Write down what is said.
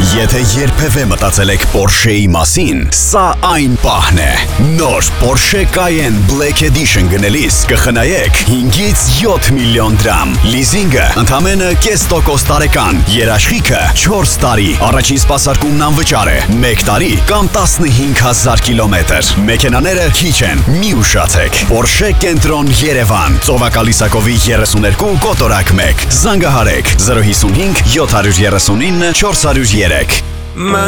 Եթե երբևէ մտածել եք Porsche-ի մասին, սա այն պահն է։ Նոր Porsche Cayenne Black Edition գնելիս կխնայեք 5-ից 7 միլիոն դրամ։ Լիզինգը ընդամենը 0% տարեկան, երաշխիքը 4 տարի։ Առաջին սպասարկումն անվճար է, 1 տարի կամ 15,000 կիլոմետր։ Մեքենաները քիչ են, մի ուշացեք։ Porsche Կենտրոն Երևան, Ծովակալիսակովի 32 կոտորակ 1։ Զանգահարեք 055 739 403։